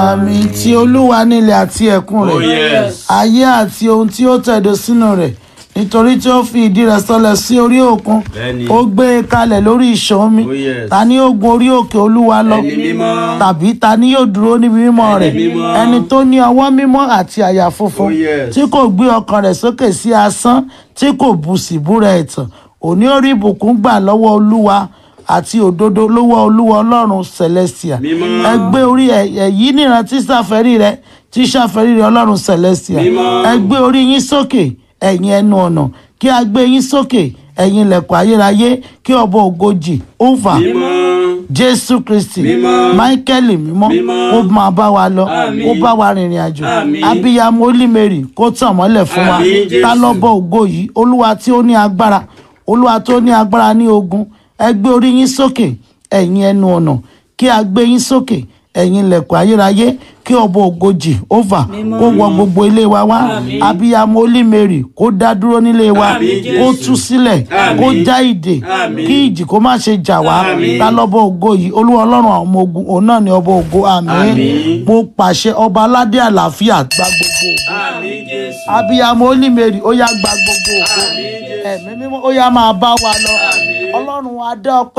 Àmín. Ti Olúwa nílẹ̀ àti ẹ̀kún rẹ̀. Oh yes. Ayé àti ohun tí ó tẹ̀dó sínú rẹ̀. Nítorí tí ó fi ìdí rẹ̀ sọlẹ̀ sí orí òkun. Bẹ́ẹ̀ni. Ó gbé e kalẹ̀ lórí ìṣàn omi. Oh yes. Ta ni yóò gun orí òkè Olúwa lọ? Ẹni mímọ́. Tàbí ta ni yóò dúró níbi mímọ́ rẹ̀? mímọ́. Ẹni tó ní ọwọ́ mímọ́ àti àyà funfun. Oh yes. Tí kò gbé ọkàn rẹ̀ sókè sí asán. Tí kò bú sí búra ẹ̀tàn. Òní ó rí ìbùkún gbà lọ́wọ́ Olúwa àti òdodo lọ́wọ́ Olúwa Ọlọ́run Celestia. Mímọ́. Ẹ gbé orí èyí níran tí ṣàfẹ́rí rẹ̀ tí ṣàfẹ́rí rẹ̀ Ọlọ́run Celestia. Mímọ́. Ẹ gbé orí yín sókè ẹ̀yin ẹnu ọ̀nà, kí a gbé yín sókè ẹ̀yin ilẹ̀kùn ayérayé, kí ọba ògo Jèhófà Mímọ́. Jésù Kristi Mímọ́. Máíkẹ́lì mímọ́ Mímọ́. ó máa bá wa lọ, Àmín. ó bá wa rìnrìn àjò. Àmín. Abiyamọ Olímèrì kó tàn mọ́lẹ̀ fún wa. Àmín, Jésù. Ta lọ́bọ ògo yìí? Olúwa tí ó ní agbára, Olúwa tó ní agbára ní ogun. Ẹ gbé orí yín sókè ẹ̀yin ẹnu ọ̀nà, kí a gbé yín sókè ẹ̀yin ilẹ̀kùn ayérayé, kí ọba ògo Jèhófà kó wọ gbogbo ilé wa wá. Àmín. Abiyamọ Olímèrì kó dá dúró nílé wa, Àmín, kó Jésù. tú sílẹ̀, Àmín. kó já ìdè, Àmín. kí ìjì kó má ṣe jà wá. Àmín. Ta lọ́bọ ògo yìí? Olúwa Ọlọ́run àwọn ọmọ ogun, òun náà ni ọba ògo. Àmín. Àmín. Mo pàṣẹ ọba aládé àlàáfíà gba gbogbo ògo. Àmín Jésù. Abiyamọ Olímèrì ó yá gba gbogbo ògo. Àmín Jésù. Ẹ̀mí mímọ́ ó yá máa bá wa lọ. Àmín. Ọlọ́run adé ọpẹ́.